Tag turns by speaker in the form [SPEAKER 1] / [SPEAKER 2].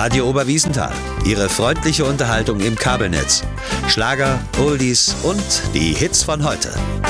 [SPEAKER 1] Radio Oberwiesenthal. Ihre freundliche Unterhaltung im Kabelnetz. Schlager, Oldies und die Hits von heute.